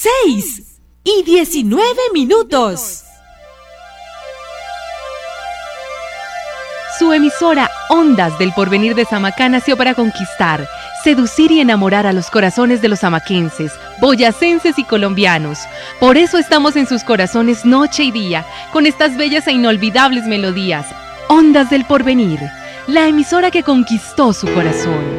6:19. Su emisora Ondas del Porvenir de Samacá nació para conquistar, seducir y enamorar a los corazones de los samaquenses, boyacenses y colombianos. Por eso estamos en sus corazones noche y día, con estas bellas e inolvidables melodías. Ondas del Porvenir, la emisora que conquistó su corazón.